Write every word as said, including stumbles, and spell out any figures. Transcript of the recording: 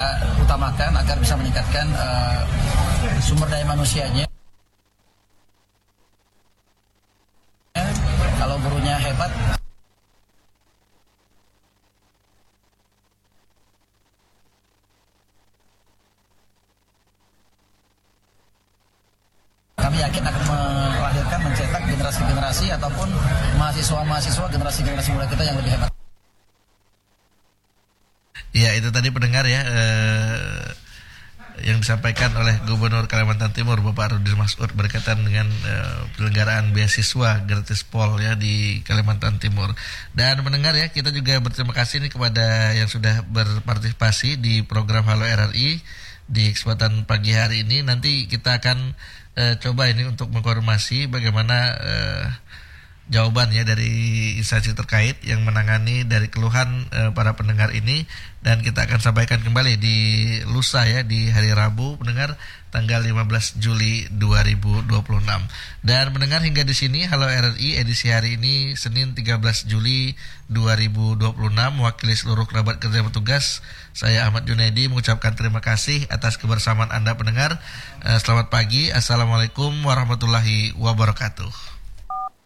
utamakan agar bisa meningkatkan uh, sumber daya manusianya. Kalau gurunya hebat, kami yakin akan melahirkan, mencetak generasi-generasi ataupun mahasiswa-mahasiswa generasi-generasi muda kita yang lebih hebat. Ya, itu tadi pendengar ya eh, yang disampaikan oleh Gubernur Kalimantan Timur Bapak Rudin Masud berkaitan dengan eh, penyelenggaraan beasiswa gratis Pol ya di Kalimantan Timur. Dan pendengar ya, kita juga berterima kasih nih kepada yang sudah berpartisipasi di program Halo R R I di kesempatan pagi hari ini. Nanti kita akan eh, coba ini untuk mengkonfirmasi bagaimana eh, jawaban ya dari instansi terkait yang menangani dari keluhan e, para pendengar ini, dan kita akan sampaikan kembali di lusa ya, di hari Rabu pendengar tanggal lima belas Juli dua ribu dua puluh enam. Dan pendengar, hingga di sini Halo R R I edisi hari ini Senin tiga belas Juli dua ribu dua puluh enam, mewakili seluruh kerabat kerja petugas, saya Ahmad Junaidi mengucapkan terima kasih atas kebersamaan Anda pendengar. E, selamat pagi, Assalamualaikum warahmatullahi wabarakatuh.